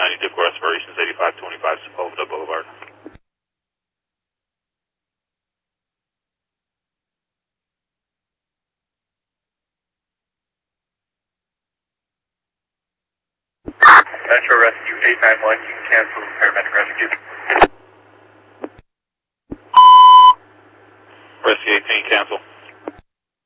290 Dipco Aspirations 8525 Sepulveda Boulevard. Metro Rescue 891, you can cancel the paramedic rescue.